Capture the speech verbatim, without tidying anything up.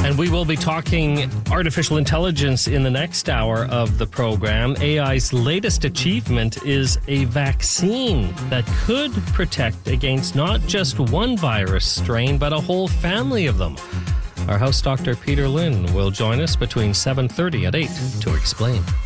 And we will be talking artificial intelligence in the next hour of the program. A I's latest achievement is a vaccine that could protect against not just one virus strain, but a whole family of them. Our house doctor, Peter Lynn, will join us between seven thirty and eight to explain.